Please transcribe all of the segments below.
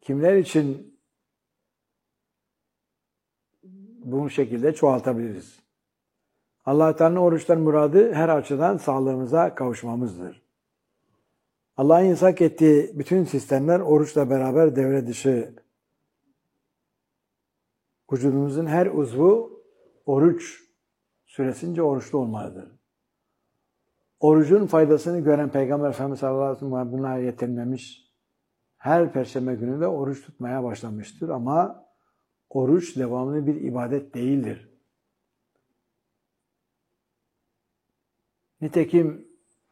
kimler için bu şekilde çoğaltabiliriz? Allah-u Teala'nın oruçtan muradı her açıdan sağlığımıza kavuşmamızdır. Allah'ın yasak ettiği bütün sistemler oruçla beraber devre dışı. Vücudumuzun her uzvu oruç süresince oruçlu olmalıdır. Orucun faydasını gören Peygamber Efendimiz sallallahu aleyhi ve sellem bunlar yetinmemiş. Her perşembe günü de oruç tutmaya başlamıştır ama oruç devamlı bir ibadet değildir. Nitekim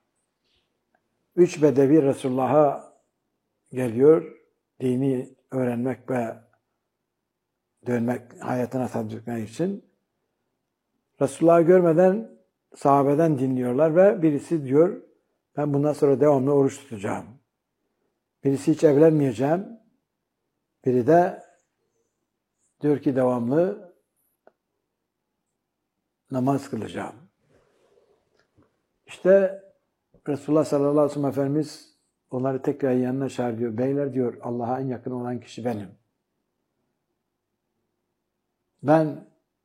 3 bedevi Resulullah'a geliyor, dini öğrenmek ve dönmek, hayatına tatbik için. Resulullah'ı görmeden sahabeden dinliyorlar ve birisi diyor, ben bundan sonra devamlı oruç tutacağım. Birisi hiç evlenmeyeceğim. Biri de diyor ki devamlı namaz kılacağım. İşte Resulullah sallallahu aleyhi ve sellem Efendimiz onları tekrar yanına çağırıyor. Beyler diyor, Allah'a en yakın olan kişi benim. Ben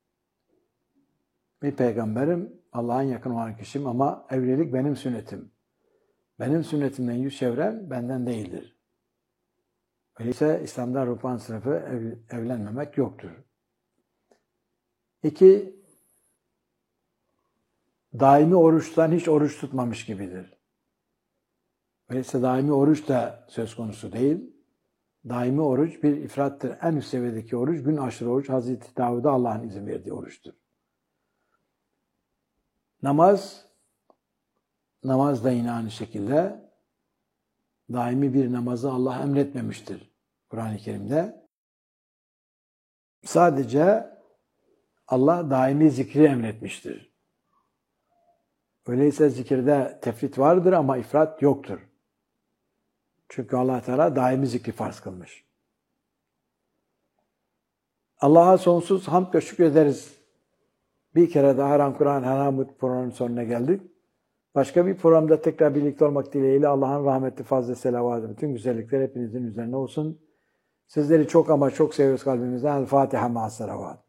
bir peygamberim, Allah'a en yakın olan kişiyim ama evlilik benim sünnetim. Benim sünnetimden yüz çeviren benden değildir. Öyleyse İslam'da ruhban sınıfı evlenmemek yoktur. 2, daimi oruçtan hiç oruç tutmamış gibidir. Öyleyse daimi oruç da söz konusu değil. Daimi oruç bir ifrattır. En üst seviyedeki oruç, gün aşırı oruç, Hazreti Davud'a Allah'ın izin verdiği oruçtur. Namaz da yine aynı şekilde daimi bir namazı Allah emretmemiştir Kur'an-ı Kerim'de. Sadece Allah daimi zikri emretmiştir. Öyleyse zikirde tefrit vardır ama ifrat yoktur. Çünkü Allah Teala daimi zikri farz kılmış. Allah'a sonsuz hamd ve şükrederiz. Bir kere daha Haram Kur'an Haram programının sonuna geldik. Başka bir programda tekrar birlikte olmak dileğiyle Allah'ın rahmeti, fazla selavatı, bütün güzellikler hepinizin üzerine olsun. Sizleri çok ama çok seviyoruz kalbimizden. El Fatiha ma'as salavat.